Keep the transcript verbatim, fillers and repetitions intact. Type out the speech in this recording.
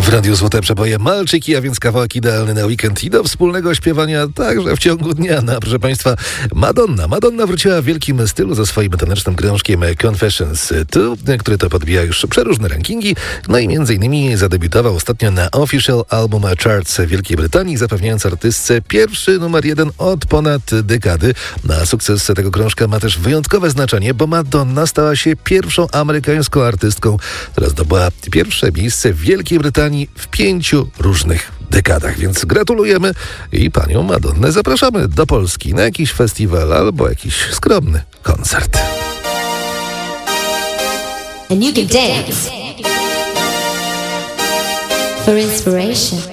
W Radiu Złote Przeboje Malczyki, a więc kawałek idealny na weekend i do wspólnego śpiewania także w ciągu dnia. No, proszę Państwa, Madonna. Madonna wróciła w wielkim stylu ze swoim tanecznym krążkiem Confessions dwa, który to podbija już przeróżne rankingi. No i między innymi zadebiutował ostatnio na Official Album Charts Wielkiej Brytanii, zapewniając artystce pierwszy numer jeden od ponad dekady. Na sukces tego krążka ma też wyjątkowe znaczenie, bo Madonna stała się pierwszą amerykańską artystką, która zdobyła pierwsze miejsce w Wielkiej Brytanii w pięciu różnych dekadach. Więc gratulujemy i panią Madonnę zapraszamy do Polski na jakiś festiwal albo jakiś skromny koncert. And you can dance for inspiration.